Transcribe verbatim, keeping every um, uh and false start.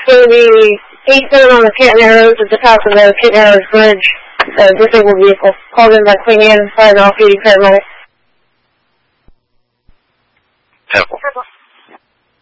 So the eight seven on the Canton Arrows at the top of the Canton Arrows Bridge, a disabled vehicle, called in by Queen Anne by an off-duty paramedic.